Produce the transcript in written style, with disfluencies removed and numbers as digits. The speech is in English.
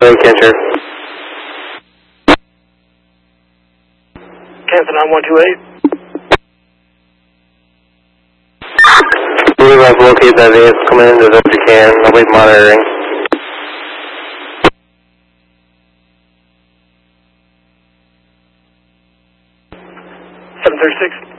Cancer. Cancer 9128. I believe I've located that vehicle. Come in as best you can. I'll be monitoring. 736.